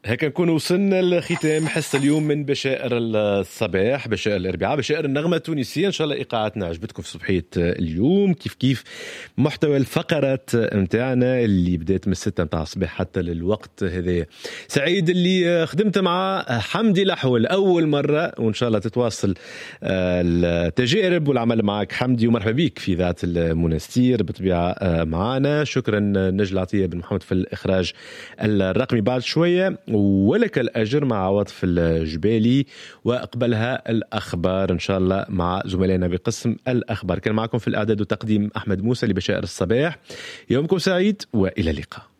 هكا نكون وصلنا لختام حصة اليوم من بشائر الصباح، بشائر الأربعاء، بشائر النغمة التونسية. إن شاء الله إيقاعاتنا عجبتكم في صبحية اليوم. كيف محتوى الفقرات متاعنا اللي بدأت من 6 متاع الصباح حتى للوقت هذا. سعيد اللي خدمت مع حمدي لحول أول مرة، وإن شاء الله تتواصل التجارب والعمل معك حمدي، ومرحبا بك في ذات المنستير بطبيعة معنا. شكرا نجل عطية بن محمد في الإخراج الرقمي بعد شوية، ولك الأجر مع عواطف الجبالي، وأقبلها الأخبار إن شاء الله مع زملائنا بقسم الأخبار. كان معكم في الإعداد وتقديم أحمد موسى لبشائر الصباح. يومكم سعيد وإلى اللقاء.